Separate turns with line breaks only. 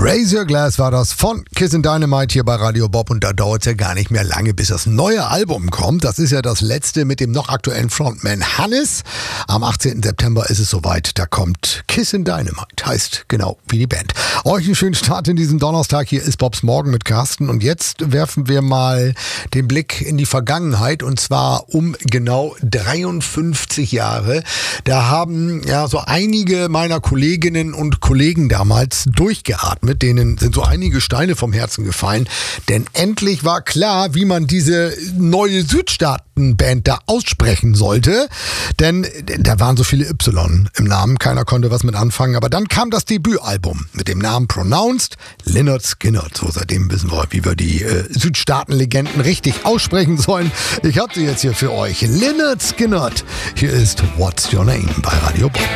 Raise Your Glass war das von Kissin' Dynamite hier bei Radio Bob und da dauert es ja gar nicht mehr lange, bis das neue Album kommt. Das ist ja das letzte mit dem noch aktuellen Frontman Hannes. Am 18. September ist es soweit, da kommt Kissin' Dynamite, heißt genau wie die Band. Euch einen schönen Start in diesem Donnerstag, hier ist Bobs Morgen mit Carsten und jetzt werfen wir mal den Blick in die Vergangenheit und zwar um genau 53 Jahre. Da haben ja so einige meiner Kolleginnen und Kollegen damals durchgeatmet, denen sind so einige Steine vom Herzen gefallen, denn endlich war klar, wie man diese neue Südstaaten-Band da aussprechen sollte, denn da waren so viele Y im Namen, keiner konnte was mit anfangen, aber dann kam das Debütalbum mit dem Namen Pronounced Lynyrd Skynyrd, so seitdem wissen wir, wie wir die Südstaaten-Legenden richtig aussprechen sollen. Ich habe sie jetzt hier für euch, Lynyrd Skynyrd, hier ist What's Your Name bei Radio Bob.